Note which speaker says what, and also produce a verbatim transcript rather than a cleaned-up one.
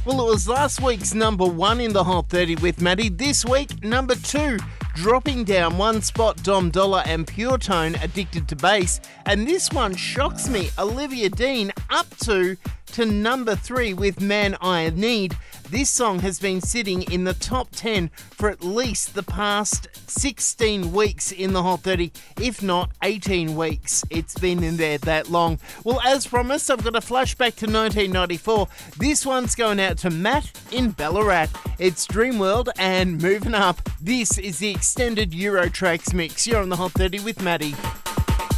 Speaker 1: Well, it was last week's number one in the Hot thirty with Maddie. This week, number two. Dropping down one spot, Dom Dollar and Pure Tone, Addicted to Bass. And this one shocks me. Olivia Dean up to, to number three with Man I Need. This song has been sitting in the top ten for at least the past sixteen weeks in the Hot thirty, if not eighteen weeks. It's been in there that long. Well, as promised, I've got a flashback to nineteen ninety-four. This one's going out to Matt in Ballarat. It's Dreamworld and Moving Up. This is the extended Euro Tracks mix. You're on the Hot thirty with Maddie.